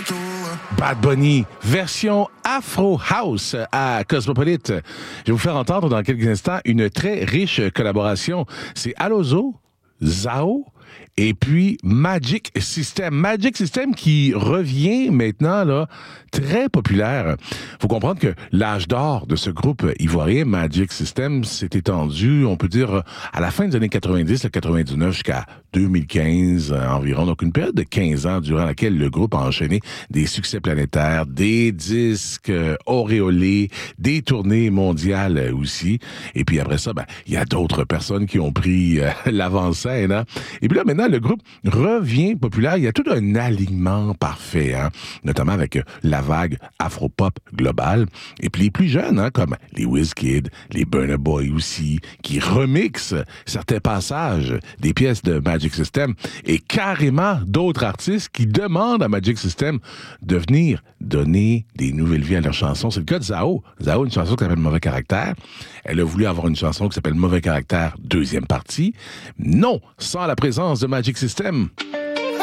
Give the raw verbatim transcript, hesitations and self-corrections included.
Bad Bunny, version Afro House à Cosmopolite. Je vais vous faire entendre dans quelques instants une très riche collaboration. C'est Alozo, Zao et puis Magic System. Magic System qui revient maintenant là, très populaire. Faut comprendre que l'âge d'or de ce groupe ivoirien, Magic System, s'est étendu, on peut dire, à la fin des années quatre-vingt-dix, quatre-vingt-dix-neuf jusqu'à deux mille quinze environ. Donc une période de quinze ans durant laquelle le groupe a enchaîné des succès planétaires, des disques euh, auréolés, des tournées mondiales aussi. Et puis après ça, ben, il y a d'autres personnes qui ont pris euh, l'avant-scène. Hein? Et puis là, maintenant, le groupe revient populaire. Il y a tout un alignement parfait, hein? Notamment avec euh, la vague afro-pop globale. Et puis les plus jeunes, hein, comme les Wizkid, les Burna Boy aussi, qui remixent certains passages des pièces de Magic System et carrément d'autres artistes qui demandent à Magic System de venir donner des nouvelles vies à leurs chansons. C'est le cas de Zao. Zao a une chanson qui s'appelle Mauvais Caractère. Elle a voulu avoir une chanson qui s'appelle Mauvais Caractère, deuxième partie. Non, sans la présence de Magic System.